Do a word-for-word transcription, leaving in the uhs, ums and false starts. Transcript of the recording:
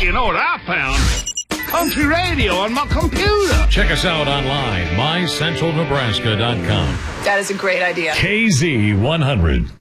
you know what I found? Country radio on my computer. Check us out online, my central nebraska dot com. That is a great idea. K Z one hundred.